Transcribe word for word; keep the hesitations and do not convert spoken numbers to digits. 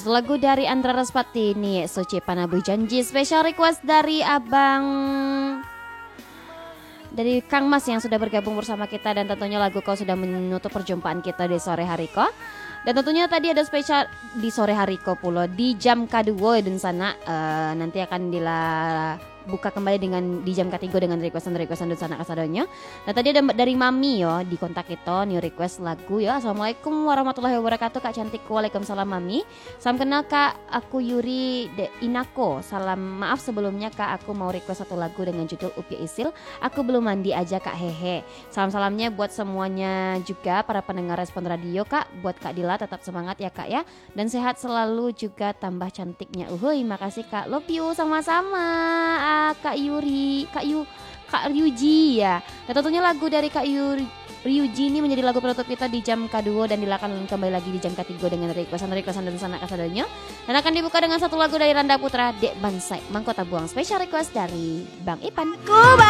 satu lagu dari Andra Respati nih, Suci Panabuh Janji. Special request dari Abang, dari Kang Mas yang sudah bergabung bersama kita. Dan tentunya lagu Kau Sudah menutup perjumpaan kita di sore hari ko. Dan tentunya tadi ada spesial di sore hari ko pulo di jam kedua dan sana uh, nanti akan dibuka kembali dengan di jam ketiga dengan requestan-requestan dan sana kasadonyo. Nah tadi ada dari Mami yo di kontak kita new request lagu ya. Assalamualaikum warahmatullahi wabarakatuh Kak cantik. Waalaikumsalam Mami. Salam kenal Kak, aku Yuri de Inako. Salam maaf sebelumnya Kak, aku mau request satu lagu dengan judul Upya Isil. Aku belum mandi aja Kak, hehe. Salam-salamnya buat semuanya juga para pendengar Respon Radio Kak. Buat Kak Dila tetap semangat ya Kak ya. Dan sehat selalu juga tambah cantiknya. Uhuy, makasih Kak. Love you sama-sama. Kak Yuri, Kak Yu, Kak Ryuji ya. Dan tentunya lagu dari Kak Yuri, Ryuji ini menjadi lagu penutup kita di jam kedua dan dilakukan kembali lagi di jam ketiga dengan requestan-requestan dan sana kasadanya. Dan akan dibuka dengan satu lagu dari Randa Putra, Dek Bansai, Mangkota Buang, special request dari Bang Ipan. Kuba.